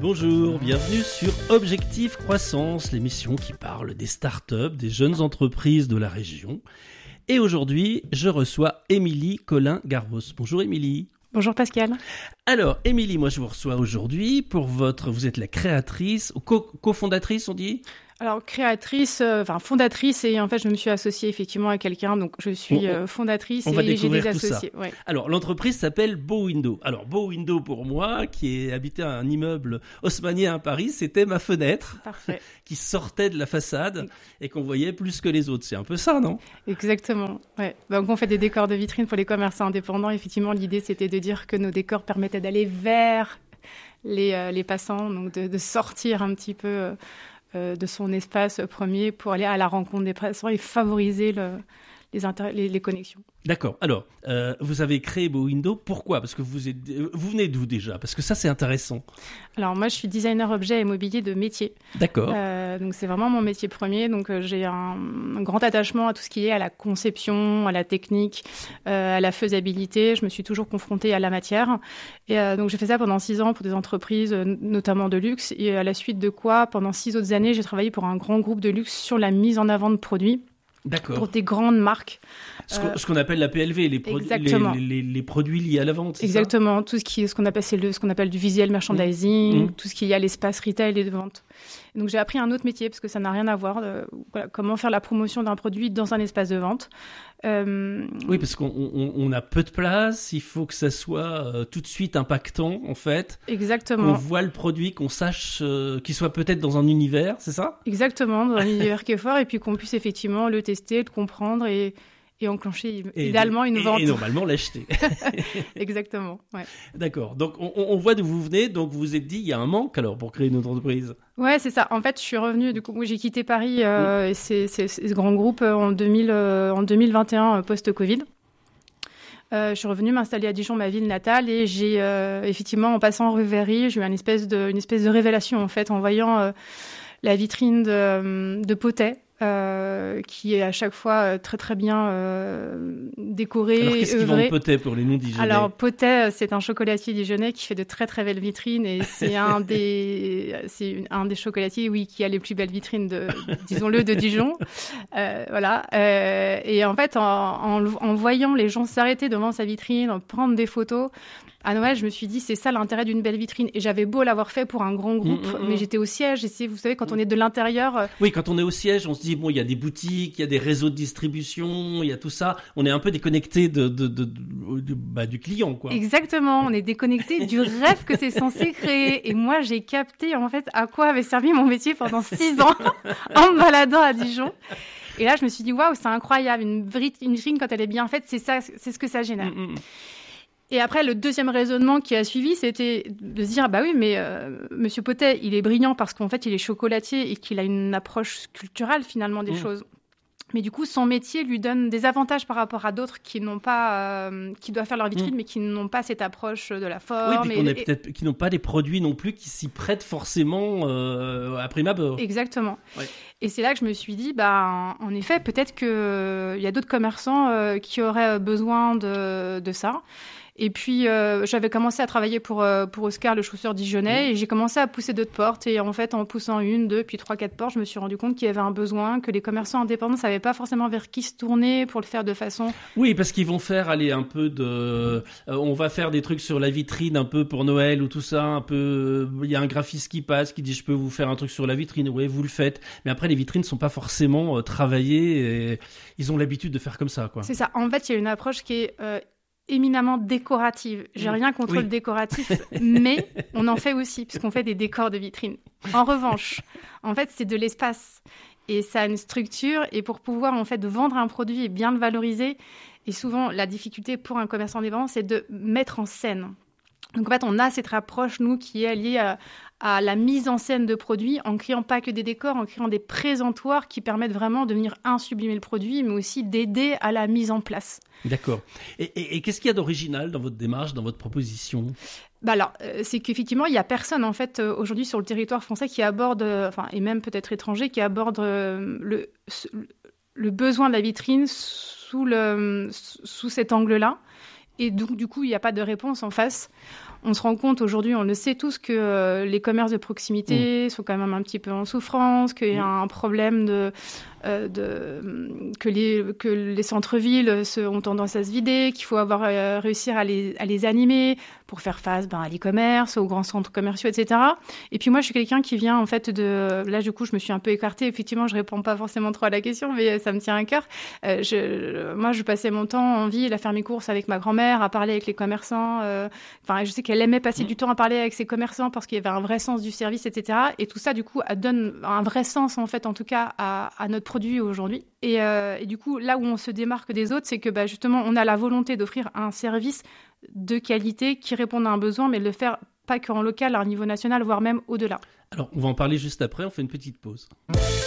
Bonjour, bienvenue sur Objectif Croissance, l'émission qui parle des startups, des jeunes entreprises de la région. Et aujourd'hui, je reçois Émilie Collin-Garros. Bonjour Émilie. Bonjour Pascal. Alors Émilie, moi je vous reçois aujourd'hui pour vous êtes la créatrice, ou cofondatrice on dit ? Alors fondatrice, et en fait je me suis associée effectivement à quelqu'un, donc je suis fondatrice et j'ai des associés. Ouais. Alors l'entreprise s'appelle Beau Window. Alors Beau Window pour moi, qui habitait un immeuble haussmannien à Paris, c'était ma fenêtre. Parfait. Qui sortait de la façade et qu'on voyait plus que les autres. C'est un peu ça, non ? Exactement. Ouais. Donc on fait des décors de vitrine pour les commerçants indépendants. Effectivement, l'idée c'était de dire que nos décors permettaient d'aller vers les passants, donc de sortir un petit peu de son espace premier pour aller à la rencontre des passants et favoriser les connexions. D'accord. Alors, vous avez créé Beau Window. Pourquoi ? Parce que vous venez d'où déjà ? Parce que ça, c'est intéressant. Alors, moi, je suis designer objet et mobilier de métier. D'accord. Donc, c'est vraiment mon métier premier. Donc, j'ai un grand attachement à tout ce qui est à la conception, à la technique, à la faisabilité. Je me suis toujours confrontée à la matière. Et donc, j'ai fait ça pendant 6 ans pour des entreprises, notamment de luxe. Et à la suite de quoi, pendant 6 autres années, j'ai travaillé pour un grand groupe de luxe sur la mise en avant de produits. D'accord. Pour des grandes marques. Ce qu'on appelle la PLV, les produits liés à la vente, c'est exactement. Tout ce qu'on appelle du visual merchandising, tout ce qui est à l'espace retail et de vente. Donc j'ai appris un autre métier parce que ça n'a rien à voir. Comment faire la promotion d'un produit dans un espace de vente. Oui, parce qu'on a peu de place, il faut que ça soit tout de suite impactant, en fait. Exactement. Qu'on voit le produit, qu'on sache qu'il soit peut-être dans un univers, c'est ça ? Exactement, dans un univers qui est fort, et puis qu'on puisse effectivement le tester, le comprendre et enclencher idéalement une vente. Et normalement l'acheter. Exactement, ouais. D'accord, donc on voit d'où vous venez, donc vous vous êtes dit, il y a un manque alors pour créer une autre entreprise ? Ouais, c'est ça. En fait, je suis revenue, du coup, j'ai quitté Paris et ce grand groupe en 2021, post-Covid. Je suis revenue m'installer à Dijon, ma ville natale, et j'ai effectivement, en passant rue Véry, j'ai eu une espèce de révélation, en fait, en voyant la vitrine de Potet. Qui est à chaque fois très très bien décoré. Alors qu'est-ce qu'ils vendent Potet pour les non-dijonnais ? Alors Potet, c'est un chocolatier dijonnais qui fait de très très belles vitrines, et c'est un des chocolatiers, oui, qui a les plus belles vitrines disons-le, de Dijon. Voilà. Et en fait, en voyant les gens s'arrêter devant sa vitrine, prendre des photos. À Noël, je me suis dit, c'est ça l'intérêt d'une belle vitrine. Et j'avais beau l'avoir fait pour un grand groupe, mais j'étais au siège. Et vous savez, quand on est de l'intérieur... Oui, quand on est au siège, on se dit, bon, il y a des boutiques, il y a des réseaux de distribution, il y a tout ça. On est un peu déconnecté du client, quoi. Exactement, on est déconnecté du rêve que c'est censé créer. Et moi, j'ai capté, en fait, à quoi avait servi mon métier pendant 6 ans en me baladant à Dijon. Et là, je me suis dit, waouh, c'est incroyable. Une vitrine, quand elle est bien faite, c'est ce que ça génère. Et après, le deuxième raisonnement qui a suivi, c'était de se dire, bah oui, mais Monsieur Potet, il est brillant parce qu'en fait, il est chocolatier et qu'il a une approche culturelle, finalement, des choses. Mais du coup, son métier lui donne des avantages par rapport à d'autres qui n'ont pas, qui doivent faire leur vitrine, mais qui n'ont pas cette approche de la forme. Oui, puis qui n'ont pas des produits non plus qui s'y prêtent forcément à prime abord. Exactement. Ouais. Et c'est là que je me suis dit, bah, en effet, peut-être qu'il y a d'autres commerçants qui auraient besoin de ça. Et puis, j'avais commencé à travailler pour Oscar, le chausseur dijonnais, et j'ai commencé à pousser d'autres portes. Et en fait, en poussant 1, 2, puis 3, 4 portes, je me suis rendu compte qu'il y avait un besoin, que les commerçants indépendants ne savaient pas forcément vers qui se tourner pour le faire de façon... Oui, parce qu'ils vont faire aller un peu on va faire des trucs sur la vitrine un peu pour Noël ou tout ça, un peu... Il y a un graphiste qui passe, qui dit « Je peux vous faire un truc sur la vitrine ». Oui, vous le faites. Mais après, les vitrines ne sont pas forcément travaillées et ils ont l'habitude de faire comme ça, quoi. C'est ça. En fait, il y a une approche qui est... éminemment décorative. J'ai rien contre le décoratif, mais on en fait aussi, puisqu'on fait des décors de vitrine. En revanche, en fait, c'est de l'espace. Et ça a une structure. Et pour pouvoir, en fait, vendre un produit et bien le valoriser, et souvent, la difficulté pour un commerçant indépendant, c'est de mettre en scène. Donc, en fait, on a cette approche, nous, qui est liée à la mise en scène de produits, en créant pas que des décors, en créant des présentoirs qui permettent vraiment de venir sublimer le produit, mais aussi d'aider à la mise en place. D'accord. Et qu'est-ce qu'il y a d'original dans votre démarche, dans votre proposition ? C'est qu'effectivement, il n'y a personne, en fait, aujourd'hui sur le territoire français qui aborde, et même peut-être étranger, qui aborde le besoin de la vitrine sous cet angle-là. Et donc, du coup, il n'y a pas de réponse en face. on se rend compte aujourd'hui, on le sait tous, que les commerces de proximité sont quand même un petit peu en souffrance, qu'il y a un problème que les centres-villes ont tendance à se vider, qu'il faut réussir à les animer pour faire face à l'e-commerce, aux grands centres commerciaux, etc. Et puis moi, je suis quelqu'un qui vient en fait là, du coup, je me suis un peu écartée. Effectivement, je réponds pas forcément trop à la question, mais ça me tient à cœur. Moi, je passais mon temps en ville à faire mes courses avec ma grand-mère, à parler avec les commerçants. Je sais qu'elle aimait passer du temps à parler avec ses commerçants parce qu'il y avait un vrai sens du service, etc. Et tout ça, du coup, donne un vrai sens, en fait, en tout cas, à notre produit aujourd'hui. Et du coup, là où on se démarque des autres, c'est que justement, on a la volonté d'offrir un service de qualité qui réponde à un besoin, mais de le faire pas qu'en local, à un niveau national, voire même au-delà. Alors, on va en parler juste après, on fait une petite pause.